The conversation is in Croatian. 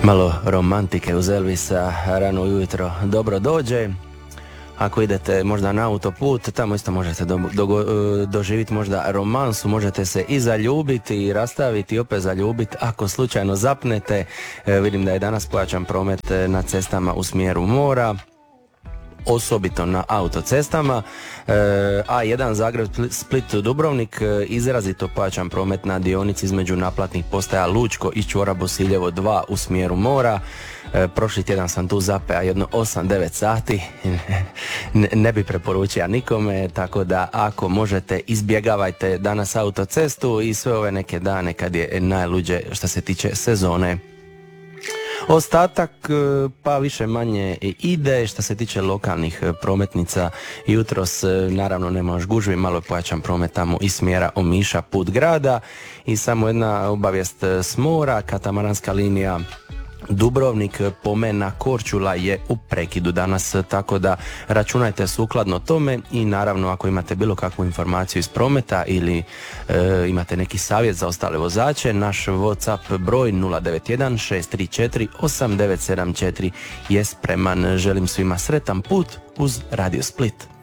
Malo romantike uz Elvisa rano ujutro dobro dođe. Ako idete možda na autoput, tamo isto možete doživjeti možda romansu, možete se i zaljubiti i rastaviti i opet zaljubiti ako slučajno zapnete. Vidim da je danas pojačan promet na cestama u smjeru mora, osobito na autocestama. A1 Zagreb, Split, Dubrovnik, izrazito pojačan promet na dionici između naplatnih postaja Lučko i čvora Bosiljevo 2 u smjeru mora. Prošli tjedan sam tu zapeo jedno 8-9 sati, ne bi preporučio nikome, tako da ako možete izbjegavajte danas autocestu i sve ove neke dane kad je najluđe što se tiče sezone. Ostatak pa više manje ide. Što se tiče lokalnih prometnica, jutros naravno nema još gužvi, malo je pojačan promet tamo iz smjera Omiša put grada. I samo jedna obavijest s mora, katamaranska linija Dubrovnik, Pomena, Korčula je u prekidu danas, tako da računajte sukladno tome. I naravno ako imate bilo kakvu informaciju iz prometa ili imate neki savjet za ostale vozače, naš WhatsApp broj 091 634 8974 je spreman. Želim svima sretan put uz Radio Split.